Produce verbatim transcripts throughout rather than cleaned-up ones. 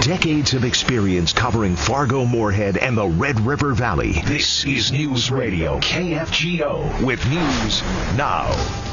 decades of experience covering Fargo-Moorhead and the Red River Valley. This is News Radio K F G O with news now.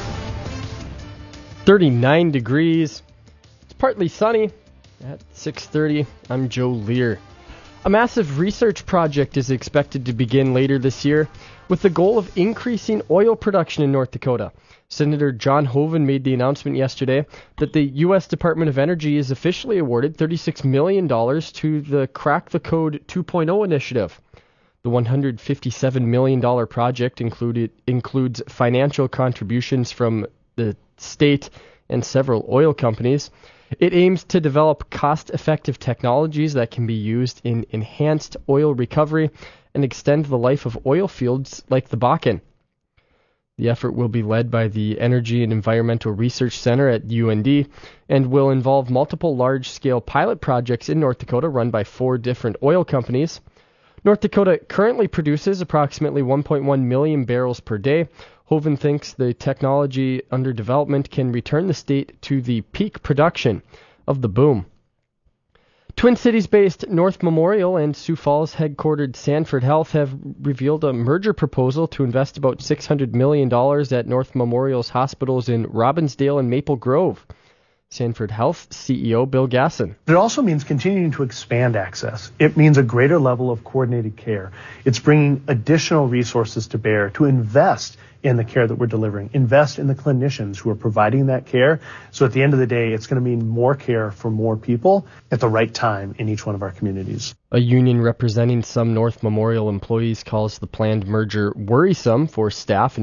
thirty-nine degrees. It's partly sunny at six thirty. I'm Joe Lear. A massive research project is expected to begin later this year with the goal of increasing oil production in North Dakota. Senator John Hoeven made the announcement yesterday that the U S Department of Energy is officially awarded thirty-six million dollars to the Crack the Code two point oh initiative. The one hundred fifty-seven million dollars project included, includes financial contributions from the state and several oil companies. It aims to develop cost-effective technologies that can be used in enhanced oil recovery and extend the life of oil fields like the Bakken. The effort will be led by the Energy and Environmental Research Center at U N D and will involve multiple large-scale pilot projects in North Dakota run by four different oil companies. North Dakota currently produces approximately one point one million barrels per day. Hoeven thinks the technology under development can return the state to the peak production of the boom. Twin Cities-based North Memorial and Sioux Falls-headquartered Sanford Health have revealed a merger proposal to invest about six hundred million dollars at North Memorial's hospitals in Robbinsdale and Maple Grove. Sanford Health C E O Bill Gasson. It also means continuing to expand access. It means a greater level of coordinated care. It's bringing additional resources to bear to invest in the care that we're delivering, invest in the clinicians who are providing that care. So at the end of the day, it's going to mean more care for more people at the right time in each one of our communities. A union representing some North Memorial employees calls the planned merger worrisome for staff and